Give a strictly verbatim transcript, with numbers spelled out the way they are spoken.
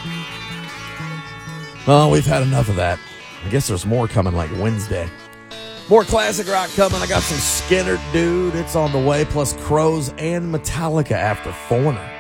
Oh, we've had enough of that. I guess there's more coming like Wednesday. More classic rock coming. I got some Skinner, dude. It's on the way. Plus Crows and Metallica after Foreigner.